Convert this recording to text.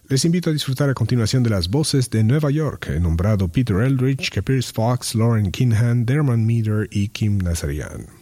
Les invito a disfrutar a continuación de las voces de Nueva York, nombrado Peter Eldridge, Pierce Fox, Lauren Kinhan, Dermot Meader y Kim Nazarian.